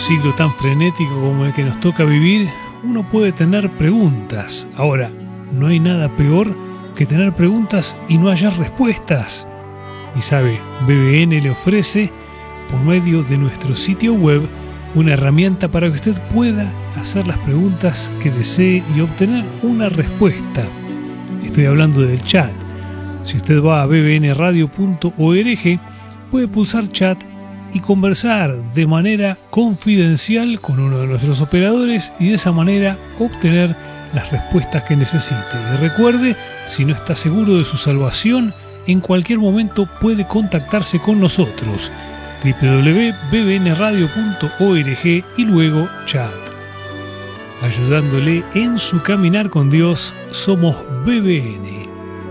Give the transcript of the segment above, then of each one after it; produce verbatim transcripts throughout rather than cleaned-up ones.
siglo tan frenético como el que nos toca vivir, uno puede tener preguntas. Ahora, no hay nada peor que tener preguntas y no hallar respuestas. Y sabe, B B N le ofrece, por medio de nuestro sitio web, una herramienta para que usted pueda hacer las preguntas que desee y obtener una respuesta. Estoy hablando del chat. Si usted va a b b n radio punto org, puede pulsar chat y conversar de manera confidencial con uno de nuestros operadores y de esa manera obtener las respuestas que necesite. Y recuerde, si no está seguro de su salvación, en cualquier momento puede contactarse con nosotros. w w w punto b b n radio punto org y luego chat. Ayudándole en su caminar con Dios, somos B B N.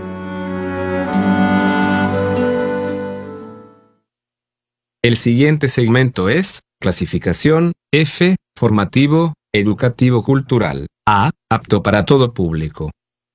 El siguiente segmento es clasificación F, formativo, educativo cultural. A, apto para todo público.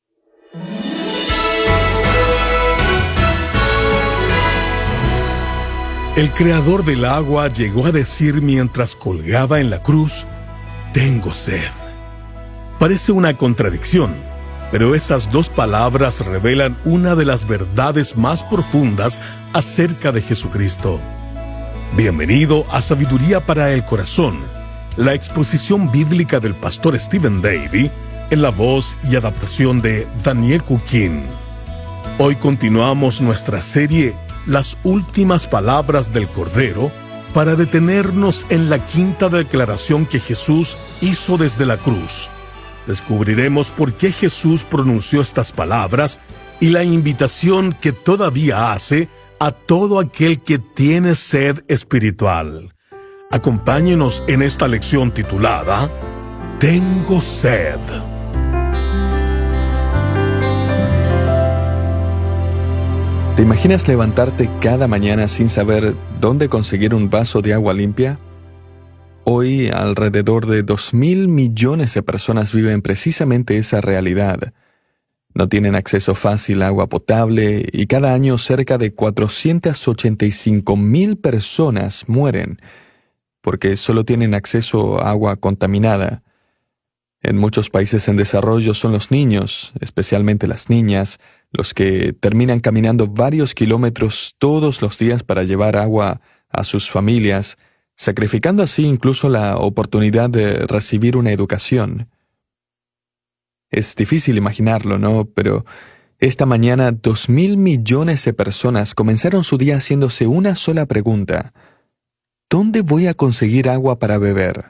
El creador del agua llegó a decir mientras colgaba en la cruz: tengo sed. Parece una contradicción, pero esas dos palabras revelan una de las verdades más profundas acerca de Jesucristo. Bienvenido a Sabiduría para el Corazón, la exposición bíblica del pastor Stephen Davey, en la voz y adaptación de Daniel Cuquín. Hoy continuamos nuestra serie Las últimas palabras del Cordero, para detenernos en la quinta declaración que Jesús hizo desde la cruz. Descubriremos por qué Jesús pronunció estas palabras y la invitación que todavía hace a todo aquel que tiene sed espiritual. Acompáñenos en esta lección titulada Tengo sed. ¿Te imaginas levantarte cada mañana sin saber dónde conseguir un vaso de agua limpia? Hoy, alrededor de dos mil millones de personas viven precisamente esa realidad. No tienen acceso fácil a agua potable y cada año cerca de cuatrocientas ochenta y cinco mil personas mueren porque solo tienen acceso a agua contaminada. En muchos países en desarrollo son los niños, especialmente las niñas, los que terminan caminando varios kilómetros todos los días para llevar agua a sus familias, sacrificando así incluso la oportunidad de recibir una educación. Es difícil imaginarlo, ¿no? Pero esta mañana dos mil millones de personas comenzaron su día haciéndose una sola pregunta: ¿dónde voy a conseguir agua para beber?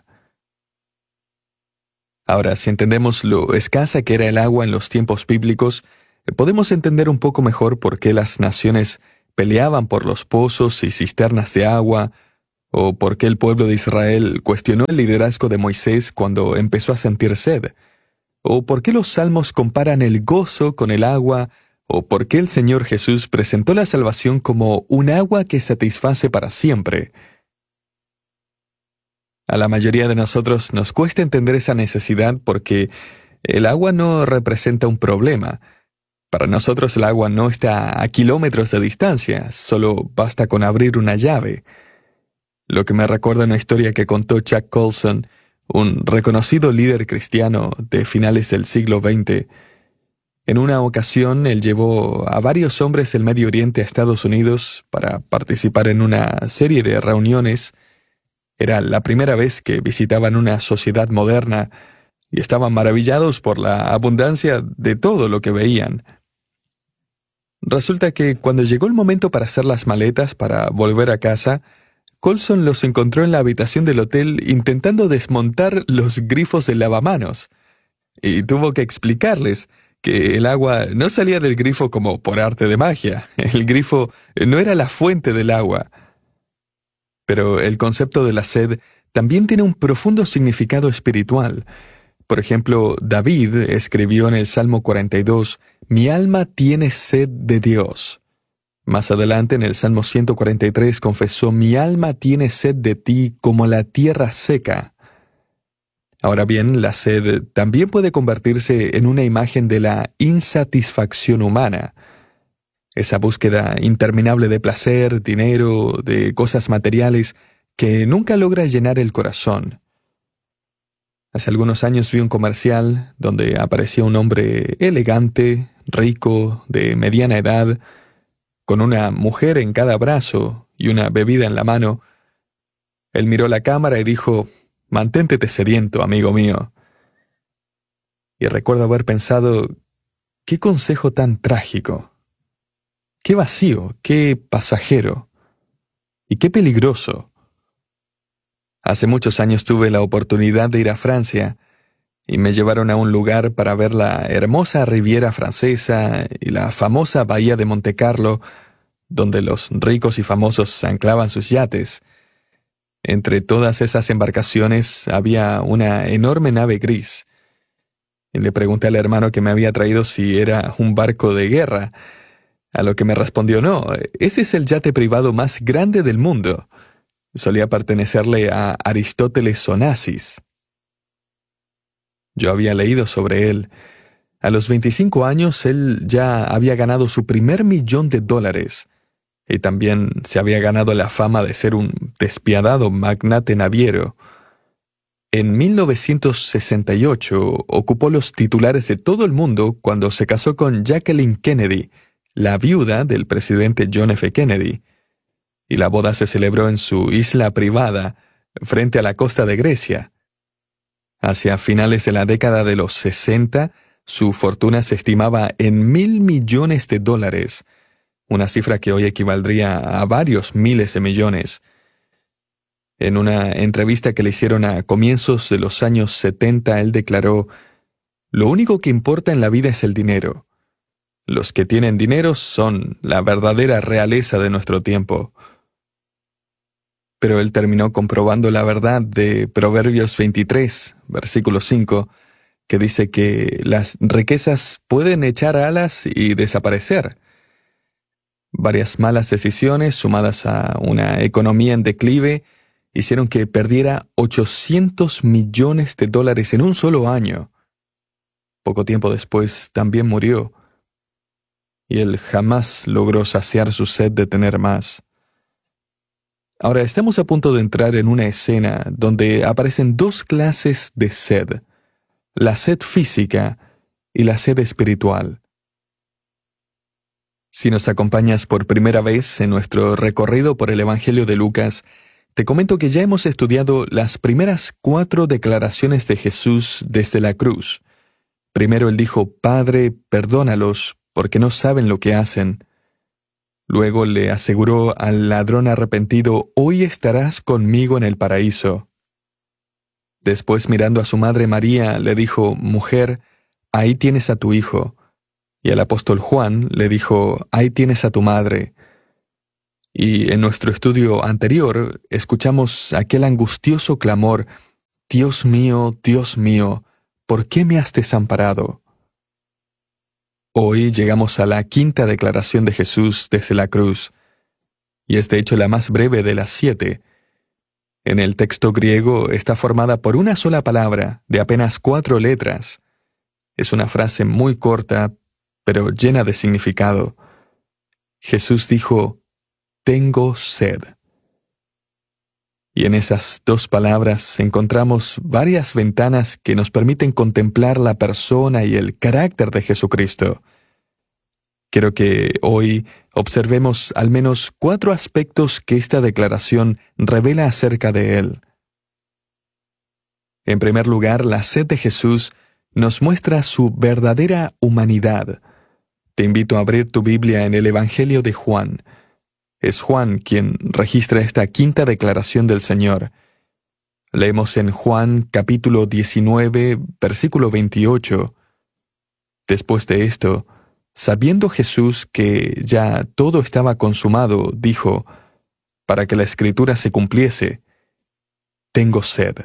Ahora, si entendemos lo escasa que era el agua en los tiempos bíblicos, podemos entender un poco mejor por qué las naciones peleaban por los pozos y cisternas de agua, o por qué el pueblo de Israel cuestionó el liderazgo de Moisés cuando empezó a sentir sed, o por qué los salmos comparan el gozo con el agua, o por qué el Señor Jesús presentó la salvación como un agua que satisface para siempre. A la mayoría de nosotros nos cuesta entender esa necesidad porque el agua no representa un problema. Para nosotros el agua no está a kilómetros de distancia, solo basta con abrir una llave. Lo que me recuerda una historia que contó Chuck Colson, un reconocido líder cristiano de finales del siglo veinte. En una ocasión, él llevó a varios hombres del Medio Oriente a Estados Unidos para participar en una serie de reuniones. Era la primera vez que visitaban una sociedad moderna y estaban maravillados por la abundancia de todo lo que veían. Resulta que cuando llegó el momento para hacer las maletas para volver a casa, Colson los encontró en la habitación del hotel intentando desmontar los grifos del lavamanos. Y tuvo que explicarles que el agua no salía del grifo como por arte de magia. El grifo no era la fuente del agua. Pero el concepto de la sed también tiene un profundo significado espiritual. Por ejemplo, David escribió en el Salmo cuarenta y dos, «Mi alma tiene sed de Dios». Más adelante en el Salmo ciento cuarenta y tres confesó, «Mi alma tiene sed de ti como la tierra seca». Ahora bien, la sed también puede convertirse en una imagen de la insatisfacción humana. Esa búsqueda interminable de placer, dinero, de cosas materiales, que nunca logra llenar el corazón. Hace algunos años vi un comercial donde aparecía un hombre elegante, rico, de mediana edad, con una mujer en cada brazo y una bebida en la mano. Él miró la cámara y dijo: «Mantente sediento, amigo mío». Y recuerdo haber pensado: qué consejo tan trágico, qué vacío, qué pasajero y qué peligroso. Hace muchos años tuve la oportunidad de ir a Francia y me llevaron a un lugar para ver la hermosa Riviera francesa y la famosa bahía de Montecarlo, donde los ricos y famosos anclaban sus yates. Entre todas esas embarcaciones había una enorme nave gris. Y le pregunté al hermano que me había traído si era un barco de guerra, a lo que me respondió: «No, ese es el yate privado más grande del mundo. Solía pertenecerle a Aristóteles Onassis». Yo había leído sobre él. A los veinticinco años él ya había ganado su primer millón de dólares y también se había ganado la fama de ser un despiadado magnate naviero. En mil novecientos sesenta y ocho ocupó los titulares de todo el mundo cuando se casó con Jacqueline Kennedy, la viuda del presidente John F. Kennedy. Y la boda se celebró en su isla privada, frente a la costa de Grecia. Hacia finales de la década de los sesenta, su fortuna se estimaba en mil millones de dólares, una cifra que hoy equivaldría a varios miles de millones. En una entrevista que le hicieron a comienzos de los años setenta, él declaró: «Lo único que importa en la vida es el dinero. Los que tienen dinero son la verdadera realeza de nuestro tiempo». Pero él terminó comprobando la verdad de Proverbios veintitrés, versículo cinco, que dice que las riquezas pueden echar alas y desaparecer. Varias malas decisiones, sumadas a una economía en declive, hicieron que perdiera ochocientos millones de dólares en un solo año. Poco tiempo después también murió, y él jamás logró saciar su sed de tener más. Ahora estamos a punto de entrar en una escena donde aparecen dos clases de sed: la sed física y la sed espiritual. Si nos acompañas por primera vez en nuestro recorrido por el Evangelio de Lucas, te comento que ya hemos estudiado las primeras cuatro declaraciones de Jesús desde la cruz. Primero él dijo: «Padre, perdónalos, porque no saben lo que hacen». Luego le aseguró al ladrón arrepentido: «Hoy estarás conmigo en el paraíso». Después, mirando a su madre María, le dijo: «Mujer, ahí tienes a tu hijo». Y al apóstol Juan le dijo: «Ahí tienes a tu madre». Y en nuestro estudio anterior escuchamos aquel angustioso clamor: «Dios mío, Dios mío, ¿por qué me has desamparado?». Hoy llegamos a la quinta declaración de Jesús desde la cruz, y es de hecho la más breve de las siete. En el texto griego está formada por una sola palabra, de apenas cuatro letras. Es una frase muy corta, pero llena de significado. Jesús dijo: «Tengo sed». Y en esas dos palabras encontramos varias ventanas que nos permiten contemplar la persona y el carácter de Jesucristo. Quiero que hoy observemos al menos cuatro aspectos que esta declaración revela acerca de Él. En primer lugar, la sed de Jesús nos muestra su verdadera humanidad. Te invito a abrir tu Biblia en el Evangelio de Juan. Es Juan quien registra esta quinta declaración del Señor. Leemos en Juan capítulo diecinueve, versículo veintiocho. Después de esto, sabiendo Jesús que ya todo estaba consumado, dijo, para que la Escritura se cumpliese: «Tengo sed».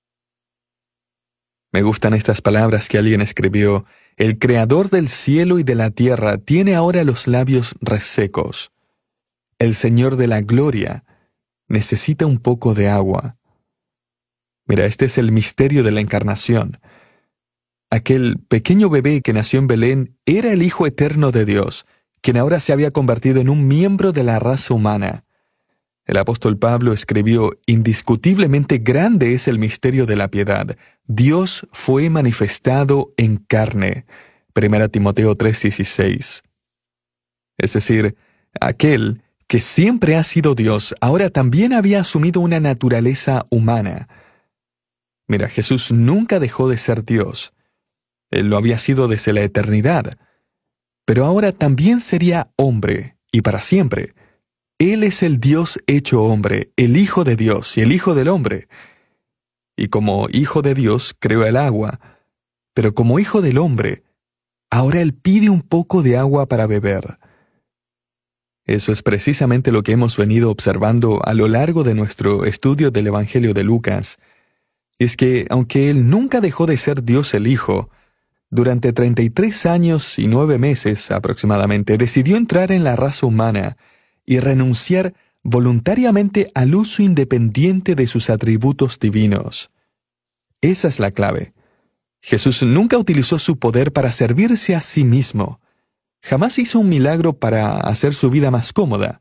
Me gustan estas palabras que alguien escribió: «El Creador del cielo y de la tierra tiene ahora los labios resecos. El Señor de la gloria necesita un poco de agua». Mira, este es el misterio de la encarnación. Aquel pequeño bebé que nació en Belén era el Hijo eterno de Dios, quien ahora se había convertido en un miembro de la raza humana. El apóstol Pablo escribió: indiscutiblemente grande es el misterio de la piedad. Dios fue manifestado en carne. Primera Timoteo tres dieciséis. Es decir, aquel que siempre ha sido Dios, ahora también había asumido una naturaleza humana. Mira, Jesús nunca dejó de ser Dios. Él lo había sido desde la eternidad. Pero ahora también sería hombre, y para siempre. Él es el Dios hecho hombre, el Hijo de Dios y el Hijo del hombre. Y como Hijo de Dios creó el agua, pero como Hijo del hombre, ahora Él pide un poco de agua para beber. Eso es precisamente lo que hemos venido observando a lo largo de nuestro estudio del Evangelio de Lucas. Es que, aunque Él nunca dejó de ser Dios el Hijo, durante treinta y tres años y nueve meses aproximadamente, decidió entrar en la raza humana y renunciar voluntariamente al uso independiente de sus atributos divinos. Esa es la clave. Jesús nunca utilizó su poder para servirse a sí mismo. Jamás hizo un milagro para hacer su vida más cómoda.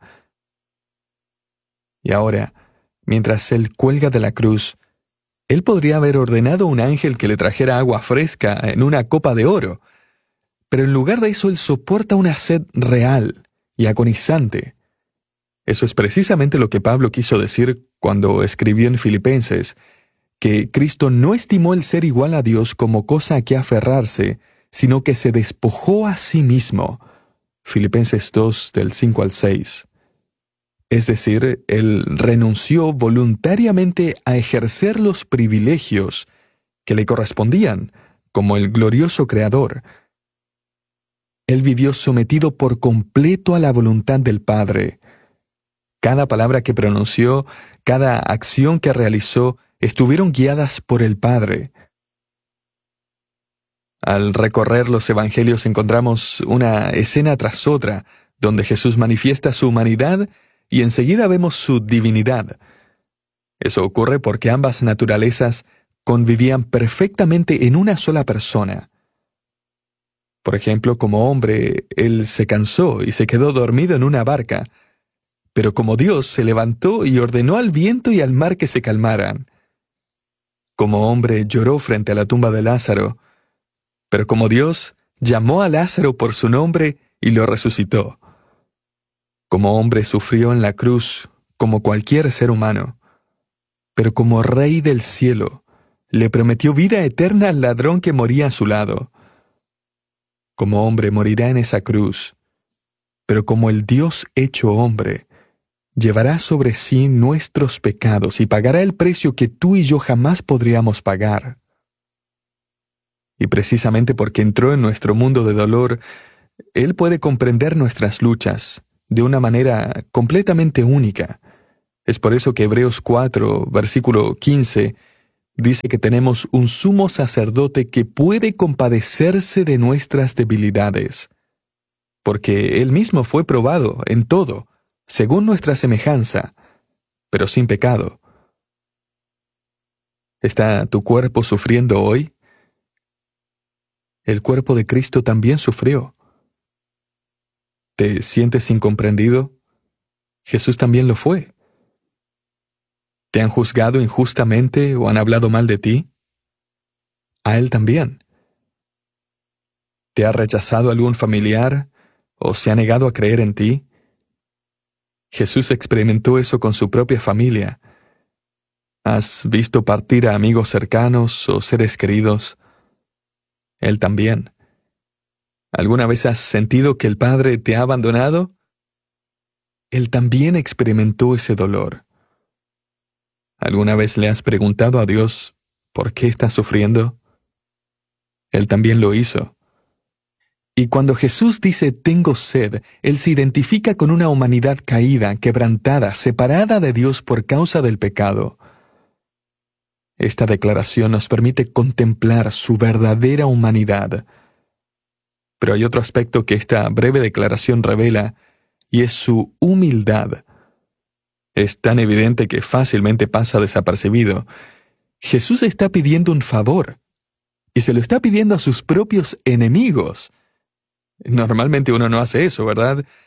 Y ahora, mientras Él cuelga de la cruz, Él podría haber ordenado a un ángel que le trajera agua fresca en una copa de oro. Pero en lugar de eso, Él soporta una sed real y agonizante. Eso es precisamente lo que Pablo quiso decir cuando escribió en Filipenses, que Cristo no estimó el ser igual a Dios como cosa a que aferrarse, sino que se despojó a sí mismo. Filipenses dos, del cinco al seis. Es decir, Él renunció voluntariamente a ejercer los privilegios que le correspondían como el glorioso Creador. Él vivió sometido por completo a la voluntad del Padre. Cada palabra que pronunció, cada acción que realizó, estuvieron guiadas por el Padre. Al recorrer los evangelios encontramos una escena tras otra, donde Jesús manifiesta su humanidad y enseguida vemos su divinidad. Eso ocurre porque ambas naturalezas convivían perfectamente en una sola persona. Por ejemplo, como hombre, Él se cansó y se quedó dormido en una barca, pero como Dios se levantó y ordenó al viento y al mar que se calmaran. Como hombre lloró frente a la tumba de Lázaro, pero como Dios llamó a Lázaro por su nombre y lo resucitó. Como hombre sufrió en la cruz, como cualquier ser humano, pero como Rey del cielo, le prometió vida eterna al ladrón que moría a su lado. Como hombre morirá en esa cruz, pero como el Dios hecho hombre, llevará sobre sí nuestros pecados y pagará el precio que tú y yo jamás podríamos pagar. Y precisamente porque entró en nuestro mundo de dolor, Él puede comprender nuestras luchas de una manera completamente única. Es por eso que Hebreos cuatro, versículo quince, dice que tenemos un sumo sacerdote que puede compadecerse de nuestras debilidades, porque Él mismo fue probado en todo, según nuestra semejanza, pero sin pecado. ¿Está tu cuerpo sufriendo hoy? El cuerpo de Cristo también sufrió. ¿Te sientes incomprendido? Jesús también lo fue. ¿Te han juzgado injustamente o han hablado mal de ti? A Él también. ¿Te ha rechazado algún familiar o se ha negado a creer en ti? Jesús experimentó eso con su propia familia. ¿Has visto partir a amigos cercanos o seres queridos? Él también. ¿Alguna vez has sentido que el Padre te ha abandonado? Él también experimentó ese dolor. ¿Alguna vez le has preguntado a Dios por qué estás sufriendo? Él también lo hizo. Y cuando Jesús dice tengo sed, Él se identifica con una humanidad caída, quebrantada, separada de Dios por causa del pecado. Esta declaración nos permite contemplar su verdadera humanidad. Pero hay otro aspecto que esta breve declaración revela, y es su humildad. Es tan evidente que fácilmente pasa desapercibido. Jesús está pidiendo un favor, y se lo está pidiendo a sus propios enemigos. Normalmente uno no hace eso, ¿verdad?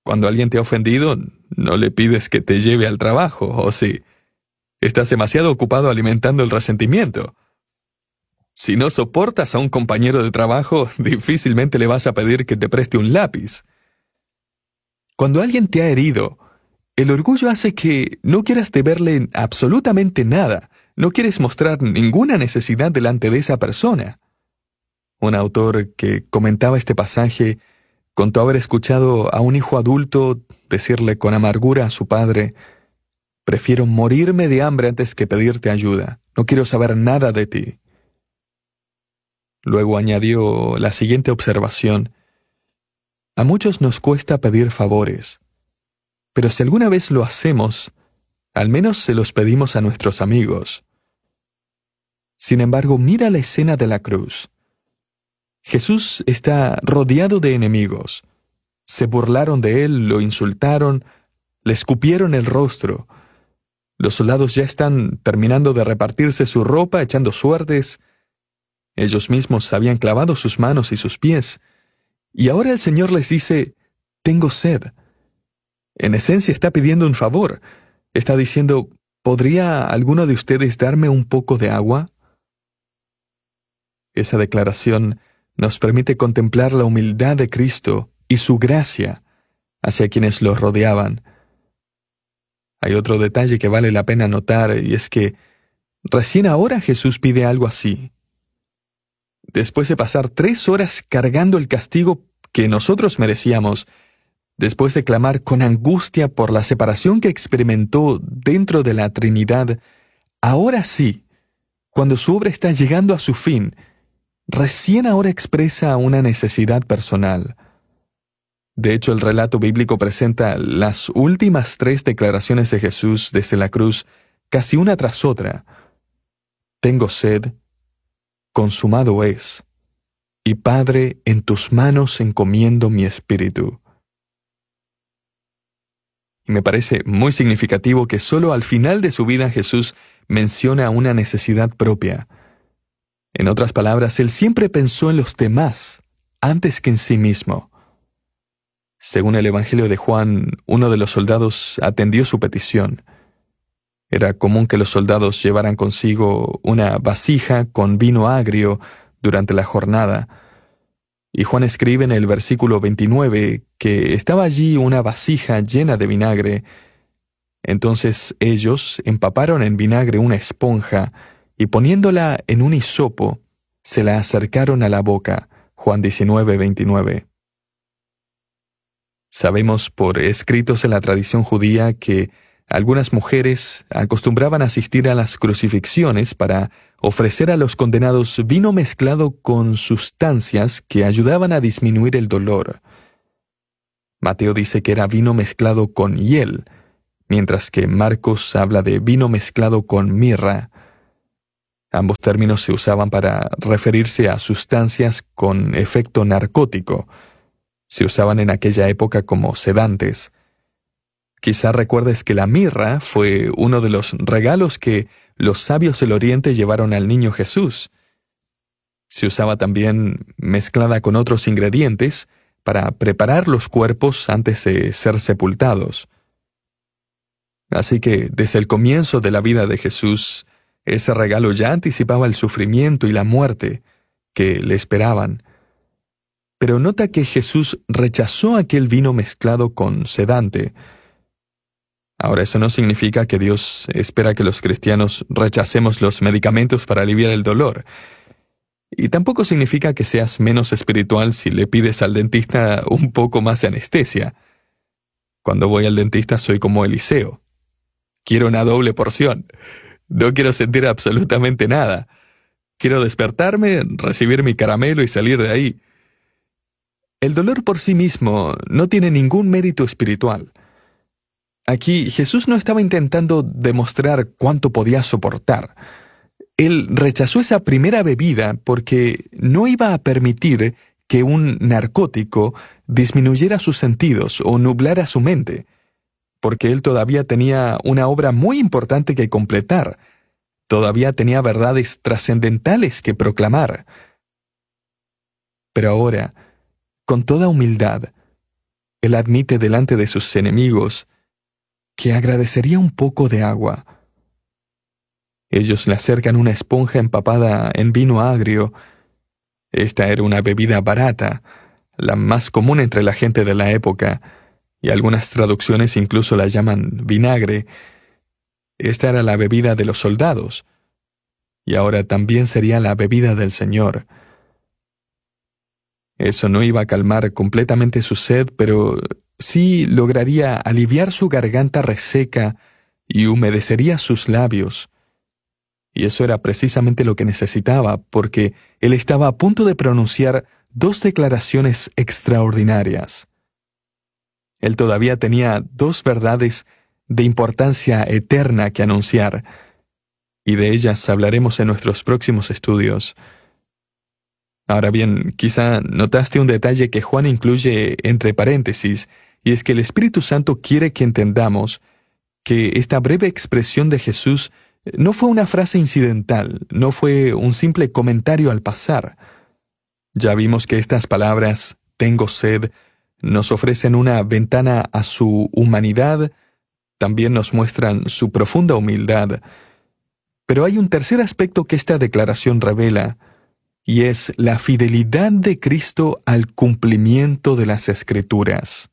Cuando alguien te ha ofendido, no le pides que te lleve al trabajo, ¿o sí? Estás demasiado ocupado alimentando el resentimiento. Si no soportas a un compañero de trabajo, difícilmente le vas a pedir que te preste un lápiz. Cuando alguien te ha herido, el orgullo hace que no quieras deberle absolutamente nada. No quieres mostrar ninguna necesidad delante de esa persona. Un autor que comentaba este pasaje contó haber escuchado a un hijo adulto decirle con amargura a su padre: «Prefiero morirme de hambre antes que pedirte ayuda. No quiero saber nada de ti». Luego añadió la siguiente observación: «A muchos nos cuesta pedir favores, pero si alguna vez lo hacemos, al menos se los pedimos a nuestros amigos». Sin embargo, mira la escena de la cruz. Jesús está rodeado de enemigos. Se burlaron de él, lo insultaron, le escupieron el rostro. Los soldados ya están terminando de repartirse su ropa, echando suertes. Ellos mismos habían clavado sus manos y sus pies. Y ahora el Señor les dice: «Tengo sed». En esencia está pidiendo un favor. Está diciendo: ¿podría alguno de ustedes darme un poco de agua? Esa declaración nos permite contemplar la humildad de Cristo y su gracia hacia quienes lo rodeaban. Hay otro detalle que vale la pena notar, y es que recién ahora Jesús pide algo así. Después de pasar tres horas cargando el castigo que nosotros merecíamos, después de clamar con angustia por la separación que experimentó dentro de la Trinidad, ahora sí, cuando su obra está llegando a su fin, recién ahora expresa una necesidad personal. De hecho, el relato bíblico presenta las últimas tres declaraciones de Jesús desde la cruz, casi una tras otra. «Tengo sed, consumado es, y Padre, en tus manos encomiendo mi espíritu». Y me parece muy significativo que solo al final de su vida Jesús menciona una necesidad propia. En otras palabras, él siempre pensó en los demás antes que en sí mismo. Según el Evangelio de Juan, uno de los soldados atendió su petición. Era común que los soldados llevaran consigo una vasija con vino agrio durante la jornada. Y Juan escribe en el versículo veintinueve que estaba allí una vasija llena de vinagre. Entonces ellos empaparon en vinagre una esponja y poniéndola en un hisopo, se la acercaron a la boca. Juan diecinueve, veintinueve. Sabemos por escritos en la tradición judía que algunas mujeres acostumbraban a asistir a las crucifixiones para ofrecer a los condenados vino mezclado con sustancias que ayudaban a disminuir el dolor. Mateo dice que era vino mezclado con hiel, mientras que Marcos habla de vino mezclado con mirra. Ambos términos se usaban para referirse a sustancias con efecto narcótico. Se usaban en aquella época como sedantes. Quizá recuerdes que la mirra fue uno de los regalos que los sabios del Oriente llevaron al niño Jesús. Se usaba también mezclada con otros ingredientes para preparar los cuerpos antes de ser sepultados. Así que desde el comienzo de la vida de Jesús, ese regalo ya anticipaba el sufrimiento y la muerte que le esperaban. Pero nota que Jesús rechazó aquel vino mezclado con sedante. Ahora, eso no significa que Dios espera que los cristianos rechacemos los medicamentos para aliviar el dolor. Y tampoco significa que seas menos espiritual si le pides al dentista un poco más de anestesia. Cuando voy al dentista soy como Eliseo. Quiero una doble porción. No quiero sentir absolutamente nada. Quiero despertarme, recibir mi caramelo y salir de ahí. El dolor por sí mismo no tiene ningún mérito espiritual. Aquí Jesús no estaba intentando demostrar cuánto podía soportar. Él rechazó esa primera bebida porque no iba a permitir que un narcótico disminuyera sus sentidos o nublara su mente, porque él todavía tenía una obra muy importante que completar. Todavía tenía verdades trascendentales que proclamar. Pero ahora, con toda humildad, Él admite delante de sus enemigos que agradecería un poco de agua. Ellos le acercan una esponja empapada en vino agrio. Esta era una bebida barata, la más común entre la gente de la época, y algunas traducciones incluso la llaman vinagre. Esta era la bebida de los soldados, y ahora también sería la bebida del Señor. Eso no iba a calmar completamente su sed, pero sí lograría aliviar su garganta reseca y humedecería sus labios. Y eso era precisamente lo que necesitaba, porque él estaba a punto de pronunciar dos declaraciones extraordinarias. Él todavía tenía dos verdades de importancia eterna que anunciar, y de ellas hablaremos en nuestros próximos estudios. Ahora bien, quizá notaste un detalle que Juan incluye entre paréntesis, y es que el Espíritu Santo quiere que entendamos que esta breve expresión de Jesús no fue una frase incidental, no fue un simple comentario al pasar. Ya vimos que estas palabras, tengo sed, nos ofrecen una ventana a su humanidad, también nos muestran su profunda humildad. Pero hay un tercer aspecto que esta declaración revela, y es la fidelidad de Cristo al cumplimiento de las Escrituras.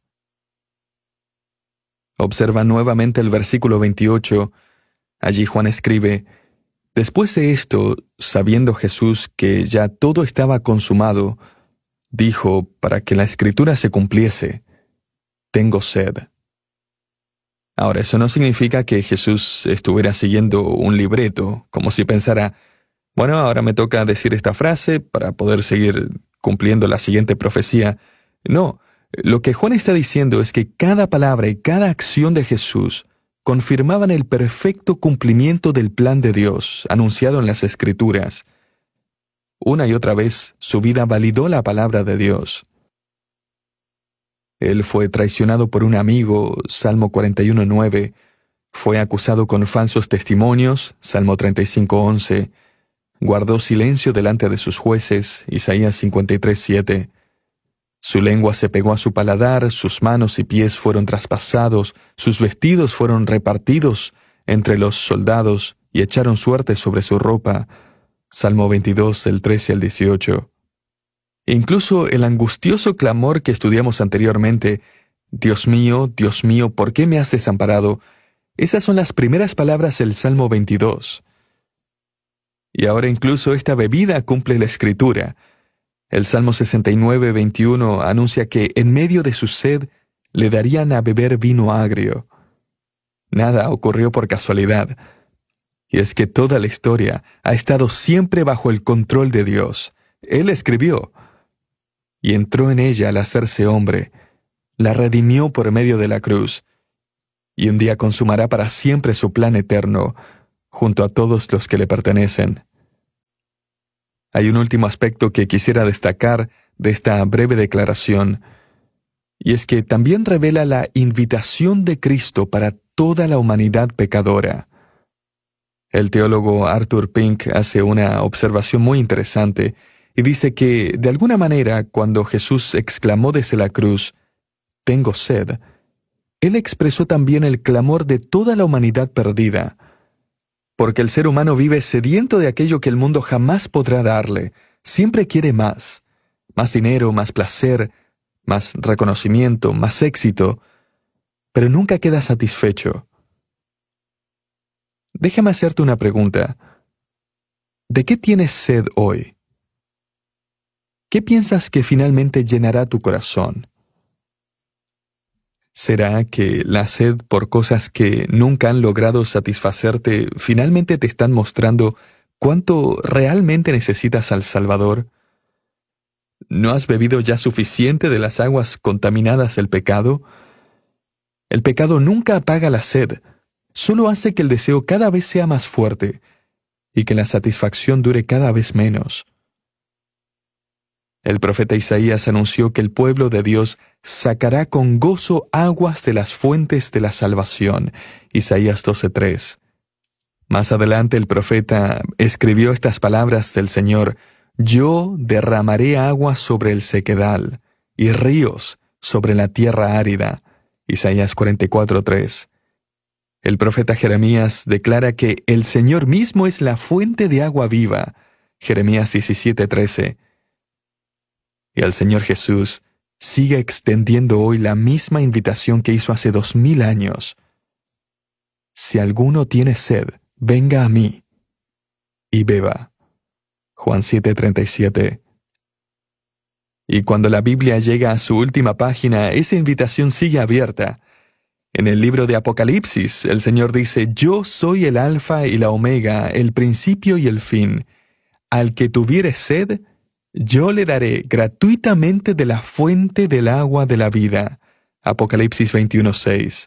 Observa nuevamente el versículo veintiocho. Allí Juan escribe, después de esto, sabiendo Jesús que ya todo estaba consumado, dijo, para que la Escritura se cumpliese, tengo sed. Ahora, eso no significa que Jesús estuviera siguiendo un libreto, como si pensara, bueno, ahora me toca decir esta frase para poder seguir cumpliendo la siguiente profecía. No, lo que Juan está diciendo es que cada palabra y cada acción de Jesús confirmaban el perfecto cumplimiento del plan de Dios, anunciado en las Escrituras. Una y otra vez, su vida validó la palabra de Dios. Él fue traicionado por un amigo, Salmo cuarenta y uno, nueve. Fue acusado con falsos testimonios, Salmo treinta y cinco, once. Guardó silencio delante de sus jueces, Isaías cincuenta y tres, siete. Su lengua se pegó a su paladar, sus manos y pies fueron traspasados, sus vestidos fueron repartidos entre los soldados y echaron suerte sobre su ropa. Salmo veintidós, del trece al dieciocho. Incluso el angustioso clamor que estudiamos anteriormente, Dios mío, Dios mío, ¿por qué me has desamparado? Esas son las primeras palabras del Salmo veintidós. Y ahora incluso esta bebida cumple la Escritura. El Salmo sesenta y nueve, veintiuno anuncia que en medio de su sed le darían a beber vino agrio. Nada ocurrió por casualidad. Y es que toda la historia ha estado siempre bajo el control de Dios. Él escribió, y entró en ella al hacerse hombre, la redimió por medio de la cruz, y un día consumará para siempre su plan eterno, junto a todos los que le pertenecen. Hay un último aspecto que quisiera destacar de esta breve declaración, y es que también revela la invitación de Cristo para toda la humanidad pecadora. El teólogo Arthur Pink hace una observación muy interesante y dice que, de alguna manera, cuando Jesús exclamó desde la cruz, «Tengo sed», Él expresó también el clamor de toda la humanidad perdida, porque el ser humano vive sediento de aquello que el mundo jamás podrá darle. Siempre quiere más, más dinero, más placer, más reconocimiento, más éxito, pero nunca queda satisfecho. Déjame hacerte una pregunta. ¿De qué tienes sed hoy? ¿Qué piensas que finalmente llenará tu corazón? ¿Será que la sed por cosas que nunca han logrado satisfacerte finalmente te están mostrando cuánto realmente necesitas al Salvador? ¿No has bebido ya suficiente de las aguas contaminadas del pecado? El pecado nunca apaga la sed, solo hace que el deseo cada vez sea más fuerte y que la satisfacción dure cada vez menos. El profeta Isaías anunció que el pueblo de Dios sacará con gozo aguas de las fuentes de la salvación. Isaías doce, tres. Más adelante el profeta escribió estas palabras del Señor: «Yo derramaré agua sobre el sequedal, y ríos sobre la tierra árida. Isaías cuarenta y cuatro, tres. El profeta Jeremías declara que el Señor mismo es la fuente de agua viva. Jeremías diecisiete, trece. Y el Señor Jesús sigue extendiendo hoy la misma invitación que hizo hace dos mil años. Si alguno tiene sed, venga a mí y beba. Juan siete, treinta y siete. Y cuando la Biblia llega a su última página, esa invitación sigue abierta. En el libro de Apocalipsis, el Señor dice: Yo soy el Alfa y la Omega, el principio y el fin. Al que tuviere sed, yo le daré gratuitamente de la fuente del agua de la vida. Apocalipsis veintiuno, seis.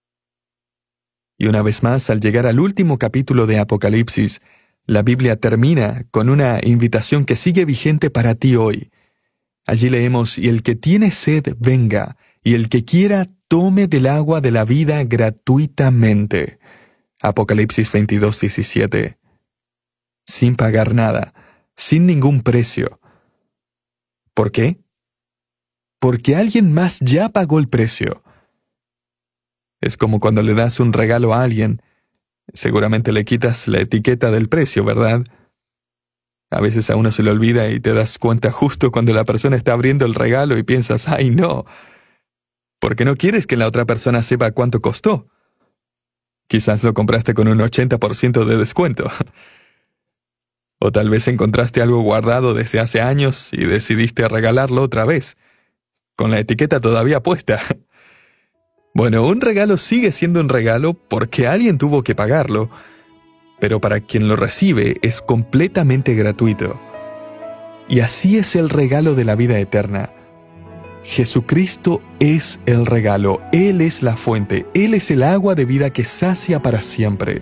Y una vez más, al llegar al último capítulo de Apocalipsis, la Biblia termina con una invitación que sigue vigente para ti hoy. Allí leemos: Y el que tiene sed, venga, y el que quiera, tome del agua de la vida gratuitamente. Apocalipsis veintidós, diecisiete. Sin pagar nada, sin ningún precio. ¿Por qué? Porque alguien más ya pagó el precio. Es como cuando le das un regalo a alguien. Seguramente le quitas la etiqueta del precio, ¿verdad? A veces a uno se le olvida y te das cuenta justo cuando la persona está abriendo el regalo y piensas: ¡ay, no! Porque no quieres que la otra persona sepa cuánto costó. Quizás lo compraste con un ochenta por ciento de descuento. O tal vez encontraste algo guardado desde hace años y decidiste regalarlo otra vez, con la etiqueta todavía puesta. Bueno, un regalo sigue siendo un regalo porque alguien tuvo que pagarlo, pero para quien lo recibe es completamente gratuito. Y así es el regalo de la vida eterna. Jesucristo es el regalo, Él es la fuente, Él es el agua de vida que sacia para siempre.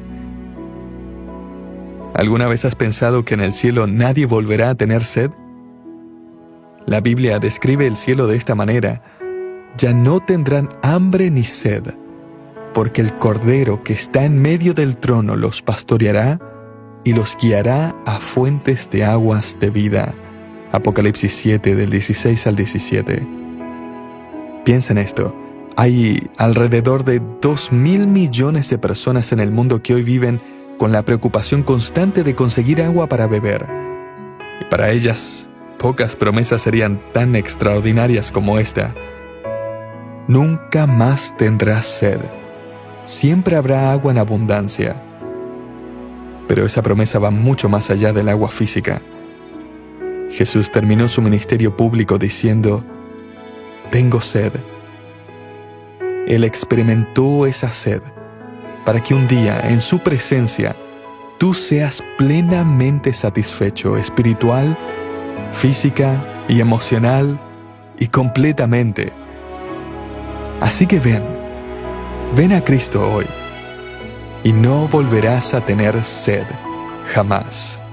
¿Alguna vez has pensado que en el cielo nadie volverá a tener sed? La Biblia describe el cielo de esta manera: ya no tendrán hambre ni sed, porque el Cordero que está en medio del trono los pastoreará y los guiará a fuentes de aguas de vida. Apocalipsis siete, del dieciséis al diecisiete. Piensa en esto. Hay alrededor de dos mil millones de personas en el mundo que hoy viven con la preocupación constante de conseguir agua para beber. Y para ellas, pocas promesas serían tan extraordinarias como esta. Nunca más tendrás sed. Siempre habrá agua en abundancia. Pero esa promesa va mucho más allá del agua física. Jesús terminó su ministerio público diciendo: tengo sed. Él experimentó esa sed para que un día, en su presencia, tú seas plenamente satisfecho espiritual, física y emocional y completamente. Así que ven, ven a Cristo hoy y no volverás a tener sed jamás.